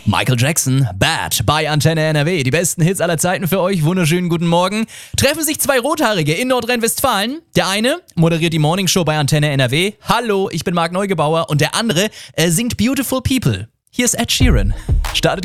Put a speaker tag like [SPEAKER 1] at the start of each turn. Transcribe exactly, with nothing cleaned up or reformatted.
[SPEAKER 1] Michael Jackson, Bad bei Antenne N R W. Die besten Hits aller Zeiten für euch. Wunderschönen guten Morgen. Treffen sich zwei Rothaarige in Nordrhein-Westfalen. Der eine moderiert die Morningshow bei Antenne N R W. Hallo, ich bin Marc Neugebauer. Und der andere äh, singt Beautiful People. Hier ist Ed Sheeran. Startet